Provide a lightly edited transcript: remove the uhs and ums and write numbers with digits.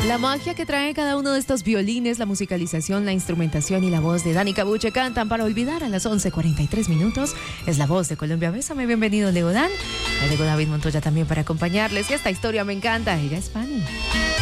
La magia que trae cada uno de estos violines, la musicalización, la instrumentación y la voz de Dani Cabuche cantan para olvidar a las 11:43 minutos. Es la voz de Colombia Bésame. Bienvenido, Leodán. Llegó David Montoya también para acompañarles. Y esta historia me encanta. Ella es Fanny.